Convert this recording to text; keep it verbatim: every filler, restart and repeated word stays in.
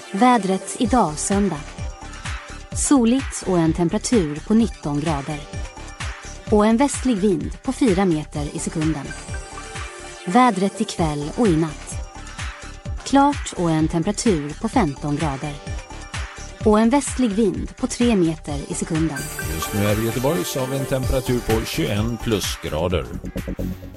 Vädret idag söndag. Soligt och en temperatur på nitton grader. Och en västlig vind på fyra meter i sekunden. Vädret ikväll och i natt. Klart och en temperatur på femton grader. Och en västlig vind på tre meter i sekunden. Just nu är det Göteborgs av en temperatur på tjugoen plusgrader.